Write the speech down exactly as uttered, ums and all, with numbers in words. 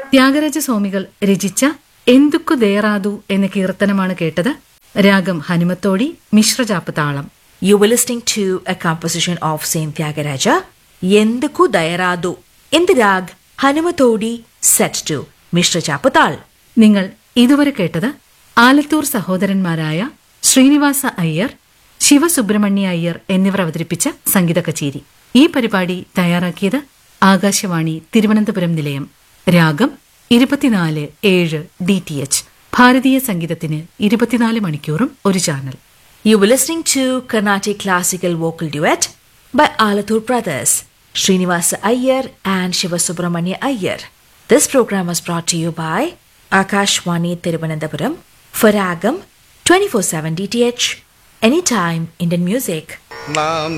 ത്യാഗരാജ സ്വാമികൾ രചിച്ച എന്തുക്കു ദേറാതു എന്ന കീർത്തനമാണ് കേട്ടത്. രാഗം ഹനുമത്തോടി, മിശ്രചാപ്പ് താളം. You were listening to a composition of Saint Tyagaraja, Yenduku Dairadu, in the rag Hanumatodi, set to Mishra Chapatal. നിങ്ങൾ ഇതുവരെ കേട്ടത് ആലത്തൂർ സഹോദരന്മാരായ ശ്രീനിവാസ അയ്യർ, ശിവസുബ്രഹ്മണ്യ അയ്യർ എന്നിവർ അവതരിപ്പിച്ച സംഗീത കച്ചേരി. ഈ പരിപാടി തയ്യാറാക്കിയത് ആകാശവാണി തിരുവനന്തപുരം നിലയം. രാഗം ഇരുപത്തിനാല് ഏഴ് ഡി ടി എച്ച്. ഭാരതീയ സംഗീതത്തിന് ഇരുപത്തിനാല് മണിക്കൂറും ഒരു channel. You were listening to Carnatic Classical Vocal Duet by Alathur Brothers, Srinivasa Iyer and Shiva Subramanya Iyer. This program was brought to you by Akashwani Thiruvananthapuram for Ragam twenty-four seven D T H, anytime Indian music.